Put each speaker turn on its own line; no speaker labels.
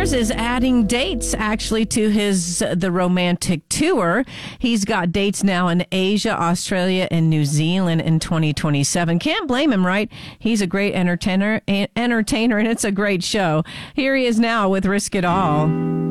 Spears is adding dates actually to the romantic tour. He's got dates now in Asia, Australia, and New Zealand in 2027. Can't blame him, right? He's a great entertainer, and it's a great show. Here he is now with Risk It All.